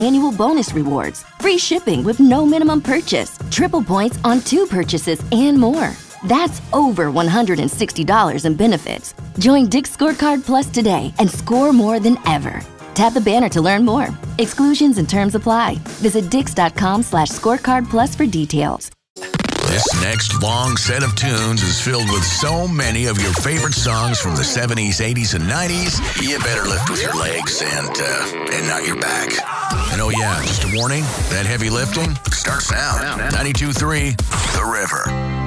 annual bonus rewards, free shipping with no minimum purchase, triple points on 2 purchases, and more. That's over $160 in benefits. Join Dick's Scorecard Plus today and score more than ever. Tap the banner to learn more. Exclusions and terms apply. Visit dix.com/scorecard plus for details. This next long set of tunes is filled with so many of your favorite songs from the 70s, 80s, and 90s. You better lift with your legs and not your back. And oh yeah, just a warning, that heavy lifting starts now. 92.3 The River.